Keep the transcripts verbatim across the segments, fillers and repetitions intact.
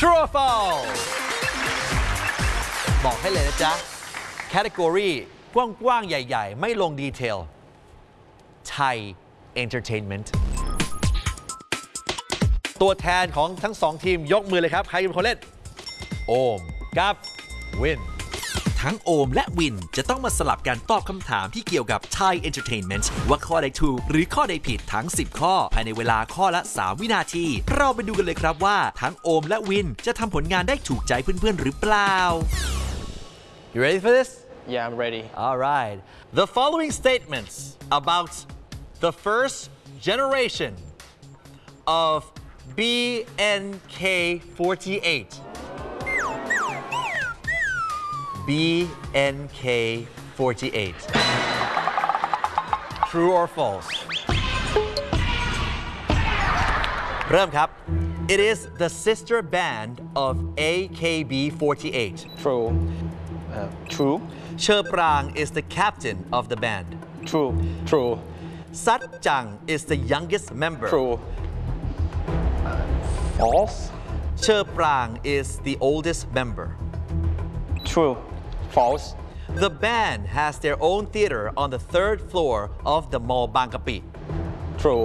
True or false บอกให้เลยนะจ๊ะ category กว้างๆใหญ่ๆไม่ลงดีเทล Thai Entertainment ตัวแทนของทั้งสองทีมยกมือเลยครับใครเป็นคนเล่นโอมกับวินทั้งโอมและวินจะต้องมาสลับกันตอบคำถามที่เกี่ยวกับ Thai Entertainment ว่าข้อใดถูกหรือข้อใดผิดทั้งสิบข้อภายในเวลาข้อละสามวินาทีเราไปดูกันเลยครับว่าทั้งโอมและวินจะทำผลงานได้ถูกใจเพื่อนๆหรือเปล่า You ready for this? Yeah, I'm ready. All right. The following statements about the first generation of B N K forty-eight B N K forty-eight True or false เริ่มครับ It is the sister band of A K B forty-eight True. Uh, true. เชอปราง is the captain of the band True. True. ซัดจัง is the youngest member True. False. เชอปราง is the oldest member True. False. The band has their own theater on the third floor of the Mall Bangkapi. True.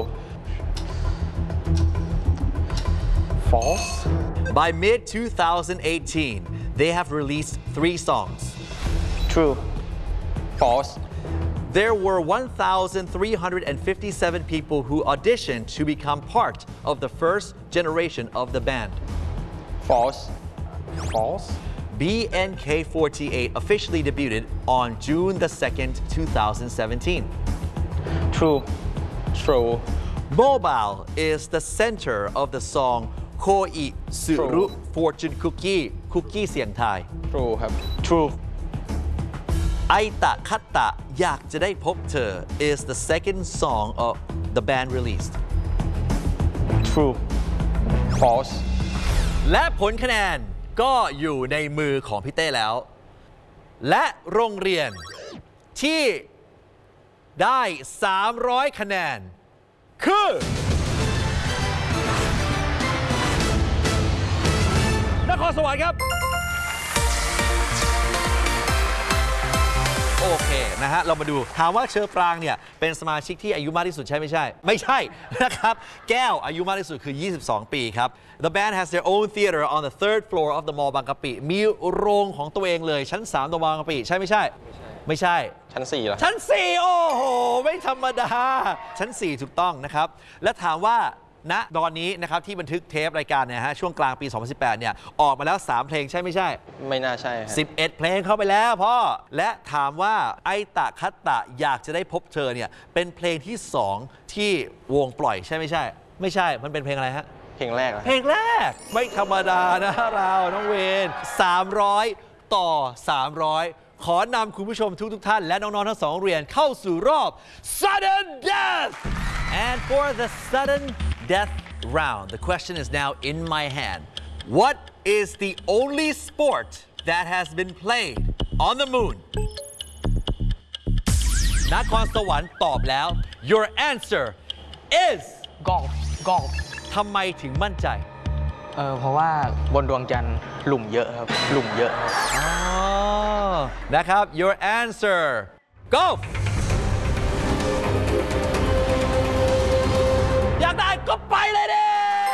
False. By mid twenty eighteen, they have released three songs. True. False. There were one thousand three hundred fifty-seven people who auditioned to become part of the first generation of the band. False. False. B N K forty-eight officially debuted on June the second, twenty seventeen. True. True. Mobile is the center of the song Koi Suru Fortune Cookie Cookie เสียงไทย True ครับ True. ไอตะคัตตะอยากจะได้พบเธอ is the second song of the band released. True. False. และผลคะแนนก็อยู่ในมือของพี่เต้แล้ว และโรงเรียนที่ได้สามร้อยคะแนนคือนครสวรรค์ครับโอเคนะฮะเรามาดูถามว่าเชอปรางเนี่ยเป็นสมาชิกที่อายุมากที่สุดใช่ไม่ใช่ไม่ใช่นะครับแก้วอายุมากที่สุดคือยี่สิบสองปีครับ The band has their own theater on the third floor of the Mall Bangkapi มีโรงของตัวเองเลยชั้นสามตัวบางกะปิใช่ไม่ใช่ไม่ใช่ชั้นสี่เหรอชั้นสี่โอ้โหไม่ธรรมดาชั้นสี่ถูกต้องนะครับและถามว่าณตอนนี้นะครับที่บันทึกเทปรายการเนี่ยฮะช่วงกลางปี สองพันสิบแปด เนี่ยออกมาแล้วสามเพลงใช่ไม่ใช่ไม่น่าใช่ฮะสิบเอ็ด เพลงเข้าไปแล้วพ่อและถามว่าไอตะคัตตะอยากจะได้พบเธอเนี่ยเป็นเพลงที่สองที่วงปล่อยใช่ไม่ใช่ไม่ใช่มันเป็นเพลงอะไรฮะเพลงแรกเหรอเพลงแรกไม่ธรรมดานะเราน้องเวนสามร้อยต่อสามร้อยขอนำคุณผู้ชมทุกทุกท่านและน้องๆทั้งสองเรียนเข้าสู่รอบ Sudden Death and for the Sudden Death round the question is now in my hand what is the only sport that has been played on the moon นครสวรรค์ตอบแล้ว your answer is golf golf ทำไมถึงมั่นใจเออเพราะว่าบนดวงจันทร์หลุมเยอะครับหลุมเยอะอ๋อนะครับ your answer golf อยากได้ก็ไปเลยดิ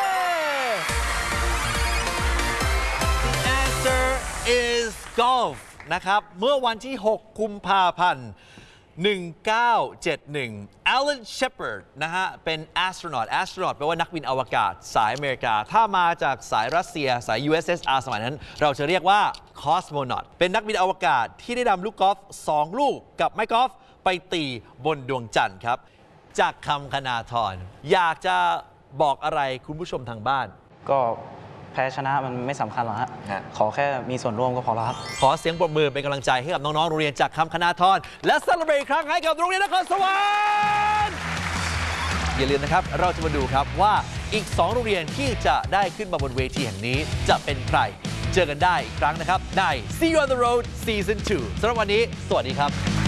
The answer is golf นะครับเมื่อวันที่หกกุมภาพันธ์หนึ่งเก้าเจ็ดหนึ่ง Alan Shepard นะฮะเป็น astronaut astronaut แปลว่านักบินอวกาศสายอเมริกาถ้ามาจากสายรัสเซียสาย ยู เอส เอส อาร์ สมัยนั้นเราจะเรียกว่า cosmonaut เป็นนักบินอวกาศที่ได้นำลูกกอล์ฟสองลูกกับไม้กอล์ฟไปตีบนดวงจันทร์ครับจากคำคณาธรอยากจะบอกอะไรคุณผู้ชมทางบ้านก็แพ้ชนะมันไม่สำคัญหรอกฮะขอแค่มีส่วนร่วมก็พอแล้วครับขอเสียงปรบมือเป็นกำลังใจให้กับน้องๆโรงเรียนจากคำคณาธรและเซเลบรตอีกครั้งให้กับโรงเรียนนครสวรรค์อย่าลืมนะครับเราจะมาดูครับว่าอีกสองโรงเรียนที่จะได้ขึ้นมาบนเวทีแห่งนี้จะเป็นใครเจอกันได้อีกครั้งนะครับใน See You on the Road Season ทูสำหรับวันนี้สวัสดีครับ